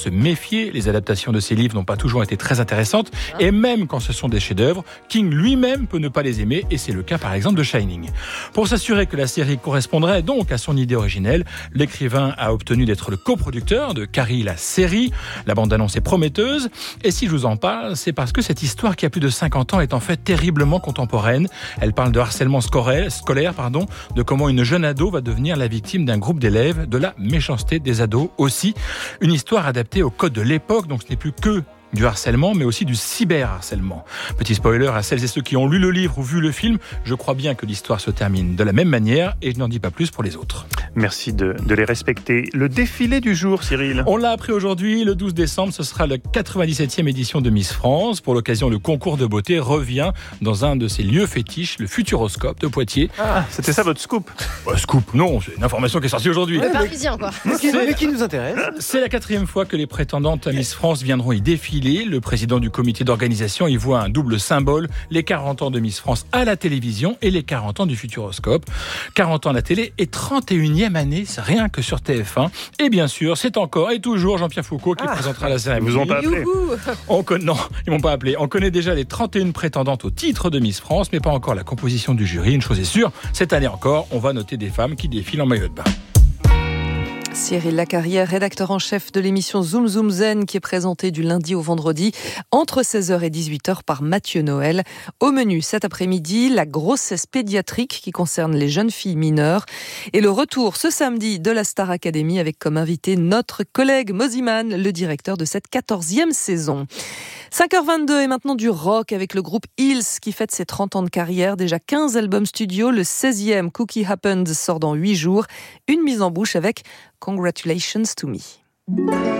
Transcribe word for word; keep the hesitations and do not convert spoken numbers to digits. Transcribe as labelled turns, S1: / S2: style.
S1: se méfier. Les adaptations de ses livres n'ont pas toujours été très intéressantes. Et même quand ce sont des chefs-d'œuvre, King lui-même peut ne pas les aimer. Et c'est le cas par exemple de Shining. Pour s'assurer que la série correspondrait donc à son idée originelle, l'écrivain a obtenu d'être le coproducteur de Carrie la série. La bande-annonce est prometteuse. Et si je vous en parle, c'est parce que cette histoire qui a plus de cinquante ans est en fait terriblement contemporaine. Elle parle de harcèlement scolaire, scolaire pardon, de comment une jeune ado va devenir la victime d'un groupe d'élèves, de la méchanceté des ados aussi. Une histoire adaptée au code de l'époque, donc ce n'est plus que du harcèlement, mais aussi du cyberharcèlement. Petit spoiler à celles et ceux qui ont lu le livre ou vu le film, je crois bien que l'histoire se termine de la même manière et je n'en dis pas plus pour les autres.
S2: Merci de, de les respecter. Le défilé du jour, Cyril.
S1: On l'a appris aujourd'hui, le douze décembre, ce sera la quatre-vingt-dix-septième édition de Miss France. Pour l'occasion, le concours de beauté revient dans un de ses lieux fétiches, le Futuroscope de Poitiers.
S2: Ah, c'était ça votre scoop?
S1: Bah, scoop, non, c'est une information qui est sortie aujourd'hui.
S3: Le Parisien, quoi.
S4: Mais qui, mais qui nous intéresse?
S1: C'est la quatrième fois que les prétendantes à Miss France viendront y défiler. Le président du comité d'organisation y voit un double symbole, les quarante ans de Miss France à la télévision et les quarante ans du Futuroscope. quarante ans à la télé et trente et unième année, c'est rien que sur T F un. Et bien sûr, c'est encore et toujours Jean-Pierre Foucault qui ah, présentera la cérémonie.
S2: Ils vous ont pas appelé?
S1: On con... Non, ils m'ont pas appelé. On connaît déjà les trente et une prétendantes au titre de Miss France, mais pas encore la composition du jury. Une chose est sûre, cette année encore, on va noter des femmes qui défilent en maillot de bain.
S5: Cyril Lacarrière, rédacteur en chef de l'émission Zoom Zoom Zen qui est présentée du lundi au vendredi entre seize heures et dix-huit heures par Mathieu Noël. Au menu cet après-midi, la grossesse pédiatrique qui concerne les jeunes filles mineures et le retour ce samedi de la Star Academy avec comme invité notre collègue Moziman, le directeur de cette quatorzième saison. cinq heures vingt-deux et maintenant du rock avec le groupe Hills qui fête ses trente ans de carrière, déjà quinze albums studio, le seizième Cookie Happens sort dans huit jours, une mise en bouche avec Congratulations to Me.